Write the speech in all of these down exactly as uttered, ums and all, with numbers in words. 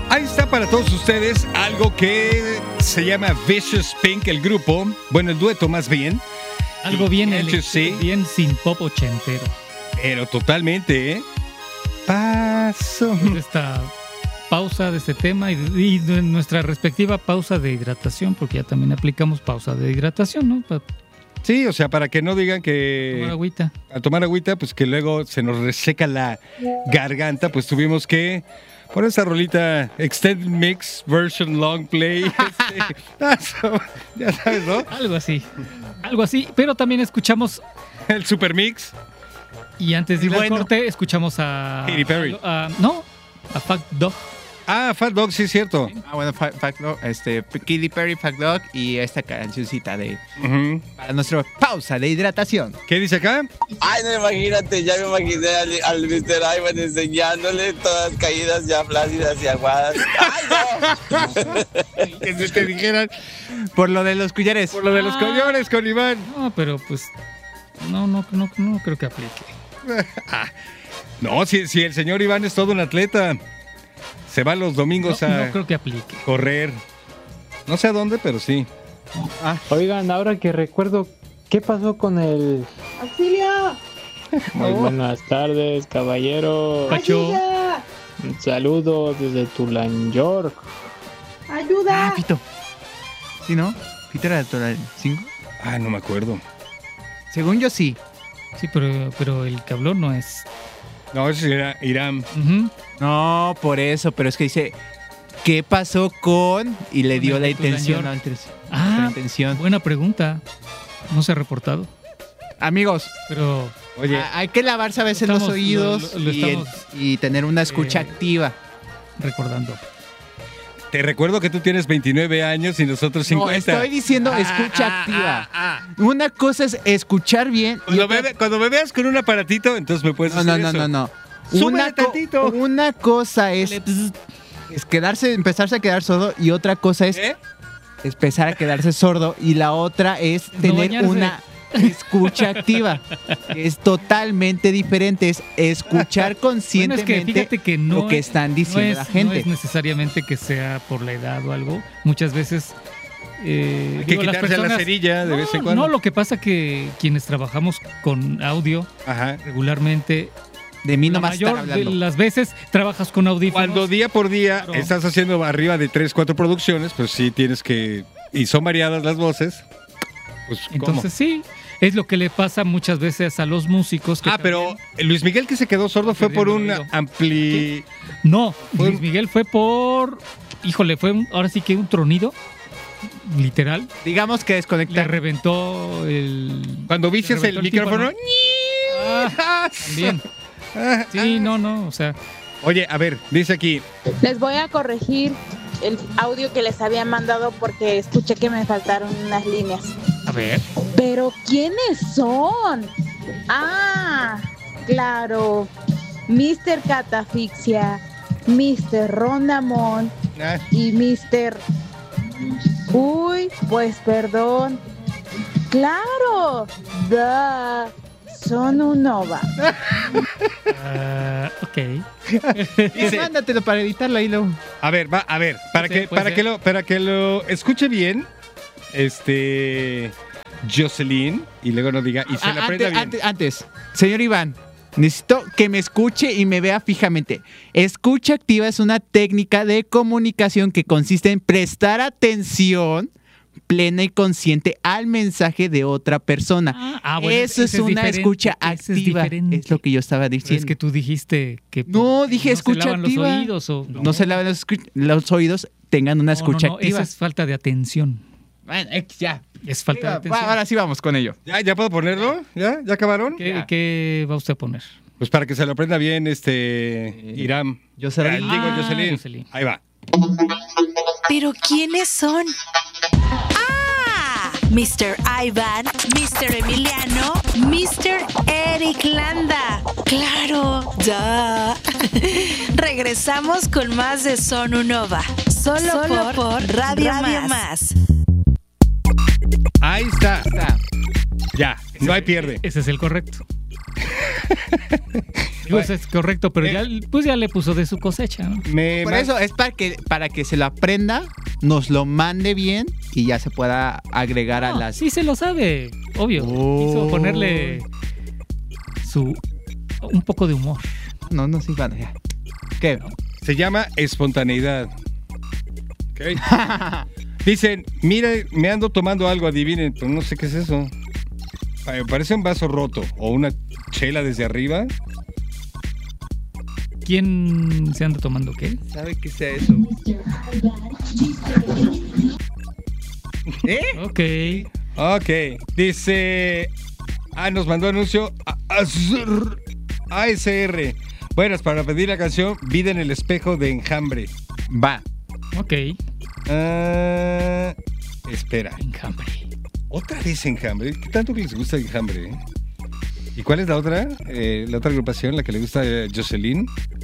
Ahí está para todos ustedes algo que se llama Vicious Pink, el grupo, bueno, el dueto más bien. Algo bien, hecho, el, sí. bien sin pop ochentero. Pero totalmente, ¿eh? Paso. Esta pausa de este tema y, y de nuestra respectiva pausa de hidratación, porque ya también aplicamos pausa de hidratación, ¿no? Para Sí, o sea, para que no digan que... tomar agüita. A tomar agüita, pues que luego se nos reseca la garganta, pues tuvimos que poner esa rolita Extended Mix Version Long Play. Este, ya sabes, ¿no? Algo así. Algo así, pero también escuchamos... El Super Mix. Y antes de ir Y bueno. al corte, escuchamos a... Katy Perry. a- a- no, a Fat Dog. Ah, Fat Dog, sí es cierto. Ah, bueno, Fa- Fact Dog, este, Katy Perry, Fact Dog y esta cancioncita de Ujú. para nuestra pausa de hidratación. ¿Qué dice acá? Ay, no, imagínate, ya me imaginé al, al mister Ivan enseñándole todas caídas ya flácidas y aguadas. ¡Ay, Que se te dijeran Por lo de los collares. por lo de los coñones con Iván. No, pero pues... No, no, no, no creo que aplique. No, si, si el señor Iván es todo un atleta. Se va los domingos No, a no creo que aplique. correr. No sé a dónde, pero sí. Oigan, ahora que recuerdo, ¿qué pasó con el...? ¡Auxilio! Muy buenas tardes, caballero. Pacho. ¡Ayuda! Un saludo desde Tulán, York. ¡Ayuda! Ah, Fito. ¿Sí, no? ¿Fito era del cinco? Ah, no me acuerdo. Según yo sí. Sí, pero, pero el que habló no es... No, ese era Irán. Ujú. No, por eso, pero es que dice, ¿qué pasó con? Y le Con dio el la de Tulán intención. York. La intención. Ah, La intención. buena pregunta. No se ha reportado. Amigos, Pero Oye, a- hay que lavarse a veces Estamos- los oídos lo- lo- lo y, estamos, y tener una escucha eh, activa. recordando. te recuerdo que tú tienes veintinueve años y nosotros No, cincuenta. estoy diciendo Ah, escucha ah, activa. ah, ah. Una cosa es escuchar bien. y Cuando, otra- me, ve- cuando me veas con un aparatito, entonces me puedes No, decir no, no, eso. no, no. Súbele Una, co- tantito. una cosa es, es quedarse, empezarse a quedar sordo y otra cosa es ¿Eh? empezar a quedarse sordo y la otra es No tener bañarse. una escucha activa. Es totalmente diferente, es escuchar Bueno, conscientemente es que fíjate que no lo que es- están diciendo no es, la gente. No es necesariamente que sea por la edad o algo. Muchas veces... eh, Hay que digo, las quitarse la personas- cerilla de no, vez en cuando. No, lo que pasa que quienes trabajamos con audio Ajá. regularmente, De mí la nomás estar mayor de hablando. las veces trabajas con audífonos. Cuando día por día Claro. estás haciendo arriba de tres, cuatro producciones, pues sí tienes que... Y son variadas las voces. Pues, ¿cómo? Entonces sí, es lo que le pasa muchas veces a los músicos. Que Ah, pero Luis Miguel que se quedó sordo fue por un Perdiendo el oído. ampli... No, Fue- Luis Miguel fue por... Híjole, fue un- ahora sí que un tronido, literal. Digamos que Le desconectar. reventó el... Cuando vicias le el reventó micrófono... tímpano. Ah, también. Ah, Sí, ah. no, no, o sea... Oye, a ver, dice aquí... Les voy a corregir el audio que les había mandado porque escuché que me faltaron unas líneas. A ver. Pero ¿quiénes son? Ah, claro. mister Catafixia, mister Rondamón ah, y mister Uy, pues perdón. Claro. Da. Son un nova. Ah, ok. dice- Mándatelo para editarlo ahí luego. A ver, va, a ver, para Sí, que, puede para ser. que lo, para que lo escuche bien, este Jocelyn, y luego no diga, y se Ah, la aprenda antes, bien. antes, antes, señor Iván, necesito que me escuche y me vea fijamente. Escucha activa es una técnica de comunicación que consiste en prestar atención plena y consciente al mensaje de otra persona. Ah, ah, bueno, Eso ese es una diferente, escucha ese es activa. Es, diferente. lo que yo estaba Pero diciendo. es que tú dijiste que... No, dije no escucha se lavan activa. los oídos o... no se laven los, escu- los oídos, tengan una No, escucha no, no, activa. Eso es falta de atención. Bueno, eh, ya. Es falta de Va, atención. ahora sí vamos con ello. ¿Ya, ¿Ya puedo ponerlo? ¿Ya? ¿Ya acabaron? ¿Qué, qué va usted a poner? Pues para que se lo aprenda bien, este Irán. Jocelyn. Ah, digo, Ah, Jocelyn. Jocelyn. Ahí va. ¿Pero quiénes son? ¡Ah! mister Ivan, mister Emiliano, mister Eric Landa. ¡Claro! ¡Ya! Regresamos con más de Sonu Nova. Solo, Solo por, por Radio, Radio Más. Más. Ahí está. Ya, no hay pierde. Ese es el correcto. Pues es correcto, pero Eh. ya, pues ya le puso de su cosecha, ¿no? Me Por ma- eso es para que, para que se lo aprenda, nos lo mande bien y ya se pueda agregar a No, las... sí se lo sabe, obvio. Oh. Quiso ponerle su un poco de humor. No, no, sí, bueno, ya. ¿Qué? Se llama espontaneidad. Ok. Dicen, mira, me ando tomando algo, adivinen, pero no sé qué es eso. Pa- Parece un vaso roto o una chela desde arriba. ¿Quién se anda tomando qué? ¿Sabe qué sea eso? ¿Eh? Ok. Ok, dice... Ah, nos mandó anuncio a- Azur- A S R. Buenas, para pedir la canción Vida en el espejo de Enjambre. Va. Ok. Ah, espera, Enjambre. otra vez Enjambre. ¿Qué tanto que les gusta Enjambre? eh? ¿Y cuál es la otra? Eh, la otra agrupación, la que le gusta a Jocelyn.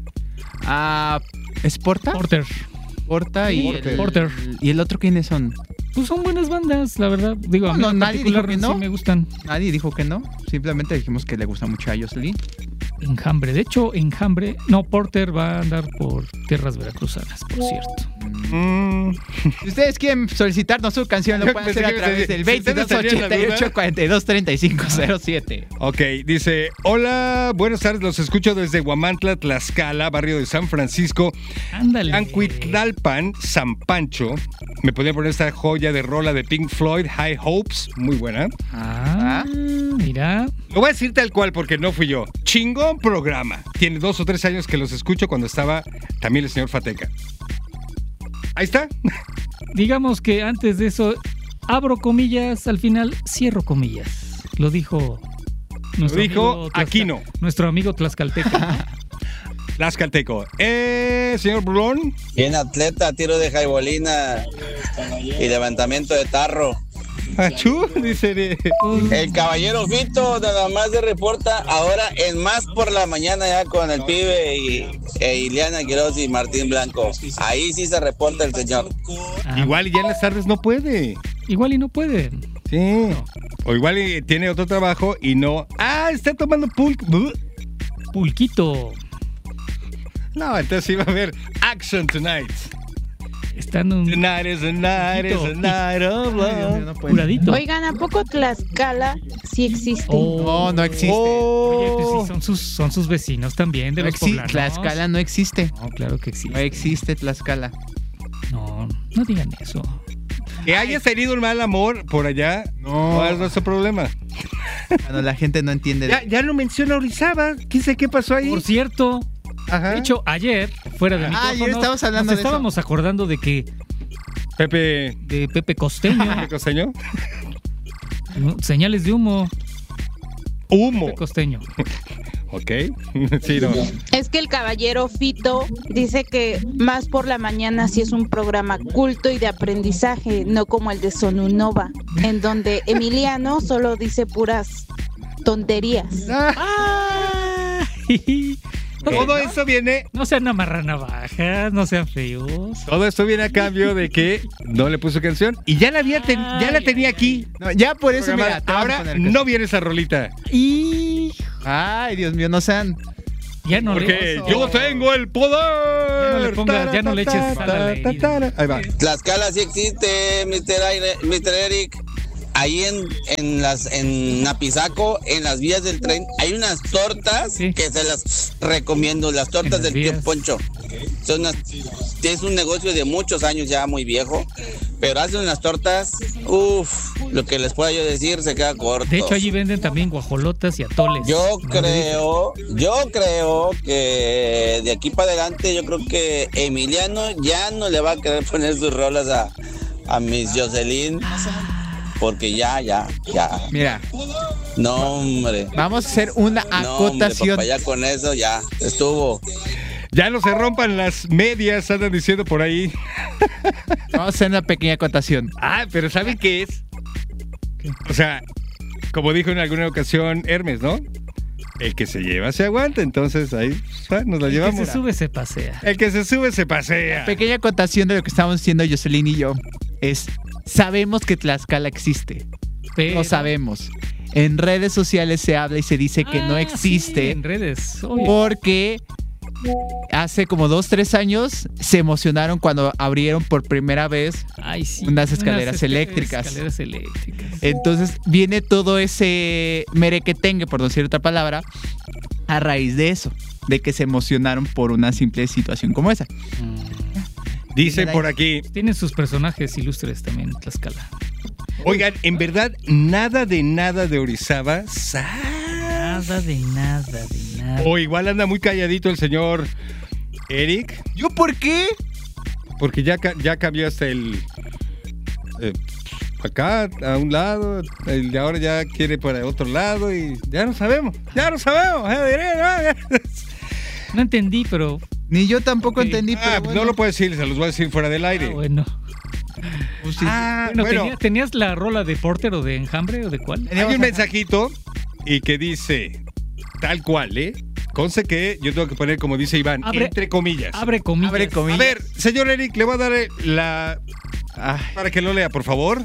Ah, ¿es Porta? Porter. Porta y Porter. el, Porter. ¿Y el otro quiénes son? Pues son buenas bandas, la verdad. Digo, a No, mí no, en nadie particular dijo que no. sí me gustan. Nadie dijo que no. Simplemente dijimos que le gusta mucho a Jocelyn. Enjambre. De hecho, Enjambre. No, Porter va a andar por tierras veracruzanas, por cierto. Mm, Si ustedes quieren solicitarnos su canción, lo Yo pueden pensé hacer a que través me- del si ustedes veintidós tenían la ochenta y ocho duda. cuarenta y dos treinta y cinco cero siete. ok, dice, hola, buenas tardes, los escucho desde Huamantla, Tlaxcala, barrio de San Francisco, Ándale. Ancuitlalpan, San Pancho. Me podían poner esta joya de rola de Pink Floyd, High Hopes, muy buena. Ah, mira. Lo voy a decir tal cual porque no fui yo. Chingón programa. Tiene dos o tres años que los escucho cuando estaba también el señor Fateca. Ahí está. Digamos que antes de eso, abro comillas, al final cierro comillas. Lo dijo nuestro Lo dijo amigo Tlaxcal- Aquino. Nuestro amigo Tlaxcalteca. Tlaxcalteco. Eh, señor Brulón. Bien atleta, tiro de jaibolina y levantamiento de tarro. Achú, dice. El caballero Fito nada más se reporta ahora en Más por la Mañana ya con el pibe y e Ileana Quiroz y Martín Blanco. Ahí sí se reporta el señor. Ah, Igual y ya en las tardes no puede. igual y no puede. Sí. O igual y tiene otro trabajo y no. Ah, está tomando pulque. Buh. Pulquito. No, entonces iba a haber Action Tonight. Está en un Tonight is a night, is a night of love. curadito. Oigan, ¿a poco Tlaxcala sí existe? Oh. No, no existe. Oye, pues sí, son sus, son sus vecinos también de No los existe. poblanos. Tlaxcala no existe. No, claro que No existe. existe Tlaxcala. No, no digan eso. Que hayas tenido un mal amor por allá, No. no es nuestro problema. Cuando la gente no entiende. Ya, ya no menciona Orizaba. ¿Quién sabe qué pasó ahí? Por cierto, Ajá. de hecho, ayer, fuera de Ah, micrófonos, ayer estábamos hablando nos de eso. estábamos acordando de que Pepe de Pepe Costeño, Pepe Costeño. ¿no? Señales de humo, Humo. Pepe Costeño. Ok. Sí, no. Es que el caballero Fito dice que Más por la Mañana sí es un programa culto y de aprendizaje, no como el de Sonunova, en donde Emiliano solo dice puras tonterías. Ah, Todo eso viene. no sean amarranavajas, no sean feos. Todo esto viene a cambio de que no le puso canción y ya la había ten- ya la tenía aquí. No, ya por eso, mira, te vamos a Ahora poner canción. no viene esa rolita. Y Ay, Dios mío, no sean. ya no Porque le yo tengo el poder. Ya no le pongas- ya no le eches sal a la herida. Ahí va. Tlaxcala sí existe, mister Aire- mister Eric. Ahí en, en las en Napizaco, en las vías del tren, hay unas tortas Sí. que se las recomiendo, las tortas En las del tío vías. Poncho. Son unas- es un negocio de muchos años ya muy viejo, pero hacen unas tortas, uff, lo que les pueda yo decir se queda corto. De hecho, allí venden también guajolotas y atoles. Yo No le dices. creo, yo creo que de aquí para adelante, yo creo que Emiliano ya no le va a querer poner sus rolas a, a Miss Jocelyn, porque ya, ya, ya. Mira, No, hombre. vamos a hacer una No, hombre, acotación. papá, ya con eso ya estuvo. Ya no se rompan las medias, andan diciendo por ahí. Vamos a hacer una pequeña acotación. Ah, pero ¿saben qué es? O sea, como dijo en alguna ocasión Hermes, ¿no? El que se lleva se aguanta, entonces ahí ah, nos la El llevamos. que se sube se pasea. El que se sube se pasea. Pequeña acotación de lo que estábamos diciendo Jocelyn y yo es, sabemos que Tlaxcala existe, Pero lo sabemos. En redes sociales se habla y se dice que Ah, no sí, existe en redes. Obvio. porque hace como dos, tres años se emocionaron cuando abrieron por primera vez. Ay, sí. unas escaleras esca- eléctricas. Escaleras eléctricas. Entonces viene todo ese merequetengue, por no decir otra palabra, a raíz de eso, de que se emocionaron por una simple situación como esa. Dice por aquí, Tienen sus personajes ilustres también, Tlaxcala. oigan, en verdad, nada de nada de Orizaba. sa- Nada de nada, de nada. O igual anda muy calladito el señor Eric, ¿Yo por qué? porque ya, ca- ya cambiaste el... eh, acá, a un lado, el de ahora ya quiere para otro lado y ya no sabemos, ya no sabemos. eh, diré, ¿no? No entendí, pero. Ni yo tampoco Ok. entendí, pero Ah, bueno. no lo puedo decir, se los voy a decir fuera del aire. Ah, bueno. Pues sí. Ah, Bueno, bueno, tenía- ¿tenías la rola de Porter o de Enjambre o de cuál? hay un mensajito y que dice, tal cual, ¿eh? Conste que yo tengo que poner, como dice Iván, Abre- entre comillas. Abre comillas. Abre comillas. A ver, señor Eric, le voy a dar eh, la... Ay, para que lo lea, por favor.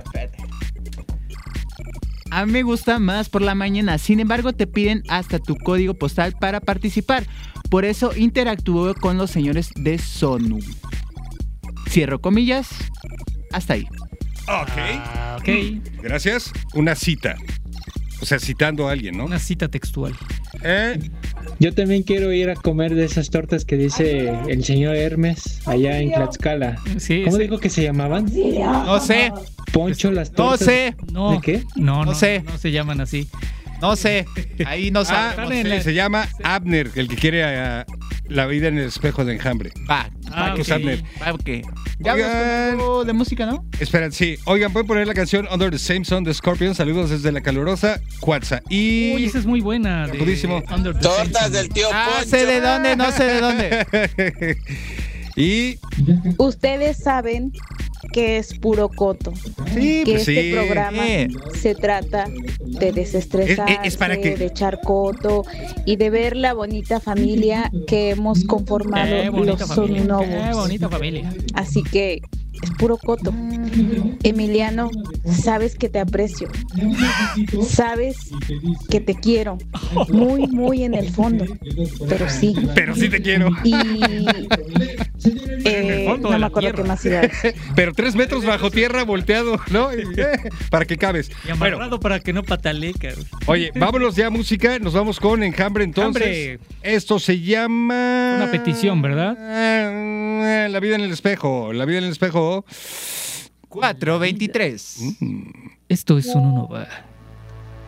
a mí me gusta más por la mañana. Sin embargo, te piden hasta tu código postal para participar. Por eso interactúo con los señores de Sonu. Cierro comillas. Hasta ahí. Ok. Ah, ok. Gracias. Una cita. O sea, citando a alguien, ¿no? Una cita textual. Eh, Yo también quiero ir a comer de esas tortas que dice el señor Hermes allá en Tlaxcala. Sí, ¿Cómo sí. dijo que se llamaban? No sé, Poncho, las no tortas. sé, No. ¿De qué? No, no, No sé. No se llaman así. no sé. Ahí no ah, sabemos. en sí, la- se llama Abner, el que quiere ah, la vida en el espejo de Enjambre. Va, Ah, Marcos ok. Abner. va, ok. Ya Oigan. hablas conmigo de música, ¿no? Esperan, sí. Oigan, pueden poner la canción Under the Same Sun de Scorpions. Saludos desde la calurosa Cuatza. Y... Uy, esa es muy buena. de Capudísimo. Under the Tortas Same del tío Ah, Poncho. sé de dónde, no sé de dónde. y... Ustedes saben que es puro coto. Sí, que pues este sí. programa Eh. se trata de desestresarse, Es- es para que- de echar coto y de ver la bonita familia que hemos conformado Qué bonita los familia. Qué Sonunobos. bonita familia. Así que es puro coto. Emiliano, sabes que te aprecio. Sabes que te quiero. Muy, muy en el fondo. Pero sí. Pero sí te quiero. Y el eh, fondo no de me la acuerdo tierra. qué más iba a decir. Pero tres metros bajo tierra volteado, ¿no? Y, eh, para que cabes. Y Bueno, amarrado para que no patale, cabrón. oye, vámonos ya a música. Nos vamos con Enjambre entonces. Enjambre. Esto se llama... Una petición, ¿verdad? Ah, La vida en el espejo. La vida en el espejo. cuatro veintitrés. Esto es Sonunova.